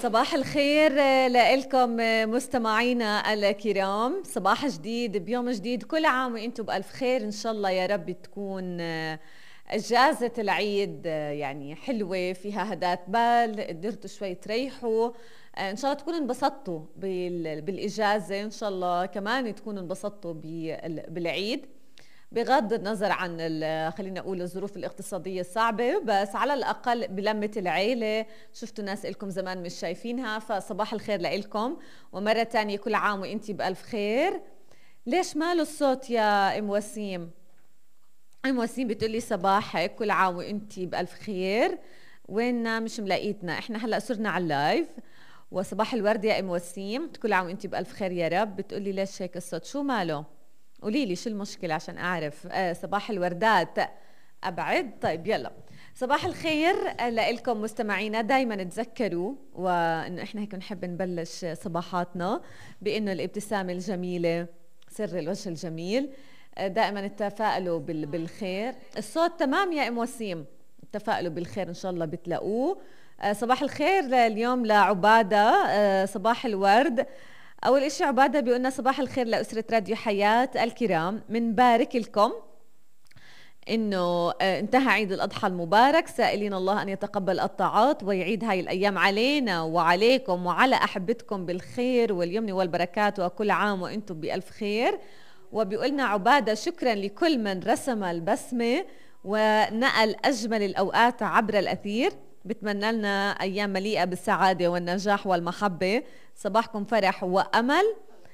صباح الخير لكم مستمعينا الكرام. صباح جديد بيوم جديد، كل عام وانتم بألف خير. ان شاء الله يا رب تكون اجازة العيد يعني حلوة، فيها هداة بال، قدرتوا شوي تريحوا. ان شاء الله تكونوا انبسطتوا بالاجازة، ان شاء الله كمان تكونوا انبسطتوا بالعيد، بغض النظر عن خلينا نقول الظروف الاقتصادية الصعبة، بس على الأقل بلمة العيلة. شفتوا ناس إلكم زمان مش شايفينها، فصباح الخير لإلكم. ومرة تانية كل عام وإنتي بألف خير. ليش ماله الصوت يا أم وسيم؟ أم وسيم بتقولي صباحك، كل عام وإنتي بألف خير. ويننا مش ملاقيتنا؟ إحنا هلأ صرنا على اللايف. وصباح الورد يا أم وسيم، كل عام وإنتي بألف خير يا رب. بتقولي ليش هيك الصوت، شو ماله؟ قولي لي شو المشكلة عشان أعرف. صباح الوردات أبعد. طيب يلا، صباح الخير لكم مستمعينا. دايما تذكروا وإنه إحنا هيك نحب نبلش صباحاتنا بإنه الابتسامة الجميلة سر الوجه الجميل. دائما تفائلوا بالخير. الصوت تمام يا أم وسيم؟ تفائلوا بالخير إن شاء الله بتلاقوه. صباح الخير اليوم لعبادة. صباح الورد. أول إشي عبادة بيقولنا صباح الخير لأسرة راديو حياة الكرام، منبارك لكم إنه انتهى عيد الأضحى المبارك، سائلين الله أن يتقبل الطاعات ويعيد هاي الأيام علينا وعليكم وعلى أحبتكم بالخير واليمن والبركات، وكل عام وأنتم بألف خير. وبيقولنا عبادة شكرا لكل من رسم البسمة ونقل أجمل الأوقات عبر الأثير، بتمنى لنا أيام مليئة بالسعادة والنجاح والمحبة. صباحكم فرح وأمل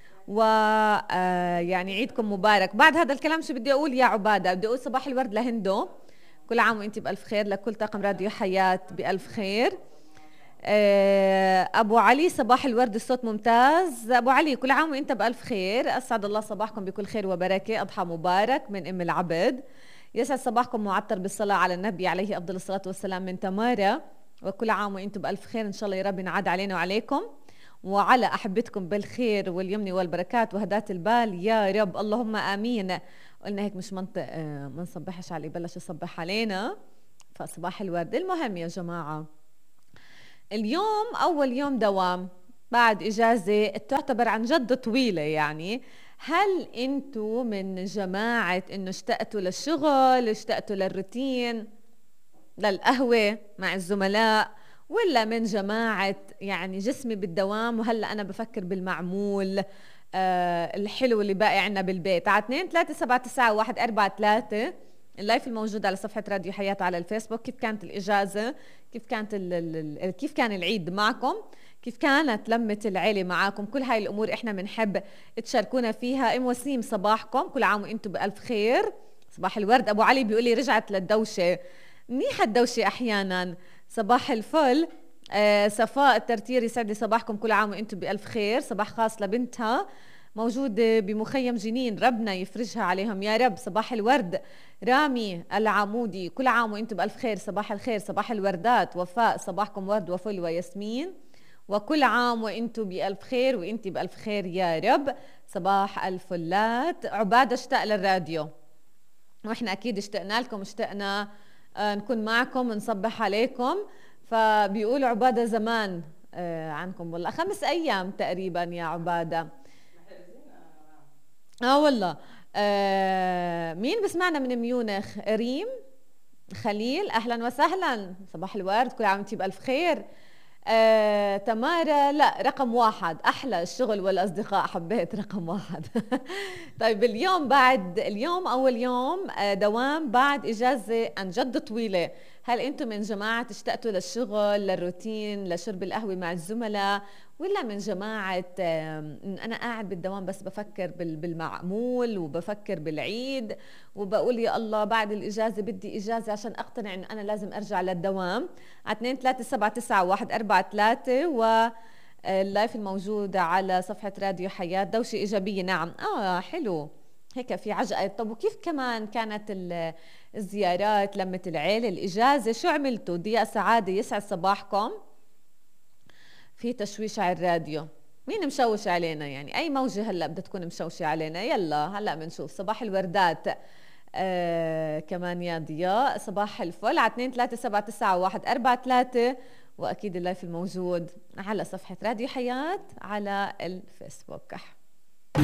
يعني عيدكم مبارك. بعد هذا الكلام شو بدي أقول يا عبادة؟ بدي أقول صباح الورد لهندو، كل عام وانت بألف خير. لكل طاقم راديو حياة بألف خير. أبو علي صباح الورد، الصوت ممتاز. أبو علي كل عام وانت بألف خير، أسعد الله صباحكم بكل خير وبركة، أضحى مبارك من أم العبد. يسعد صباحكم معطر بالصلاة على النبي عليه أفضل الصلاة والسلام من تمارا. وكل عام وانتم بألف خير، إن شاء الله يا رب ينعاد علينا وعليكم وعلى أحبتكم بالخير واليمن والبركات وهداة البال يا رب، اللهم آمين. قلنا هيك مش منطق ما نصبحش على اللي بلش يصبح علينا، فصباح الورد. المهم يا جماعة، اليوم أول يوم دوام بعد إجازة تعتبر عن جد طويلة. يعني هل أنتوا من جماعة إنه اشتقتوا للشغل، اشتقتوا للروتين، للقهوة مع الزملاء، ولا من جماعة يعني جسمي بالدوام وهلأ أنا بفكر بالمعمول الحلو اللي باقي عنا بالبيت؟ على 2-3-7-9-1-4-3 اللايف الموجود على صفحة راديو حياة على الفيسبوك. كيف كانت الإجازة؟ كيف كانت كيف كان العيد معكم؟ كيف كانت لمة العيلة معاكم؟ كل هاي الأمور إحنا بنحب تشاركونا فيها. أم وسيم صباحكم، كل عام وإنتم بألف خير. صباح الورد. أبو علي بيقولي رجعت للدوشة، منيحة الدوشة أحيانا. صباح الفل. صفاء الترتير يسعد لي صباحكم، كل عام وانتم بألف خير. صباح خاص لبنتها موجودة بمخيم جنين، ربنا يفرجها عليهم يا رب. صباح الورد. رامي العمودي كل عام وانتم بألف خير. صباح الخير. صباح الوردات. وفاء صباحكم ورد وفل وياسمين، وكل عام وانتم بألف خير وانتي بألف خير يا رب. صباح الفلات. عبادة اشتاق للراديو، واحنا اكيد اشتقنا لكم، اشتقنا نكون معكم ونصبح عليكم. فبيقولوا عبادة زمان عنكم والله 5 أيام تقريبا يا عبادة. والله. مين بسمعنا من ميونخ؟ ريم خليل، أهلا وسهلا. صباح الورد، كل عام وانتي بألف خير. تمارا لا، رقم 1 أحلى، الشغل والأصدقاء، حبيت رقم 1. طيب اليوم أول يوم دوام بعد إجازة عن جد طويلة. هل أنتم من جماعة اشتقتوا للشغل، للروتين، لشرب القهوة مع الزملاء، ولا من جماعة أنا قاعد بالدوام بس بفكر بالمعمول وبفكر بالعيد وبقول يا الله بعد الإجازة بدي إجازة عشان أقتنع إنه أنا لازم أرجع للدوام؟ على 2-3-7-9-1-4-3 واللايف الموجودة على صفحة راديو حياة. دوشة إيجابية، نعم. حلو هيك في عجقة. طب وكيف كمان كانت الزيارات، لمة العيلة، الإجازة، شو عملتوا؟ ضياء سعادة يسعد صباحكم. في تشويش على الراديو، مين مشوش علينا؟ يعني أي موجة هلأ بدها تكون مشوشة علينا؟ يلا هلأ بنشوف. صباح الوردات. كمان يا ضياء صباح الفل. على 2-3-7-9-1-4-3 وأكيد اللايف الموجود على صفحة راديو حياة على الفيسبوك.